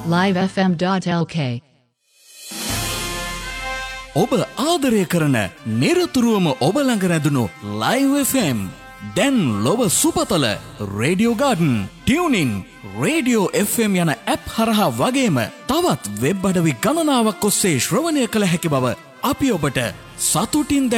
livefm.lk ඔබ ආදරය කරන නිරතුරුවම ඔබ ළඟ රැඳුණු Live FM දැන් ලොව සුපතල radio garden tuning radio FM යන ඇප් හරහා වගේම තවත් වෙබ් අඩවි ගණනාවක් ඔස්සේ ශ්‍රවණය කළ හැකි බව අපි ඔබට සතුටින්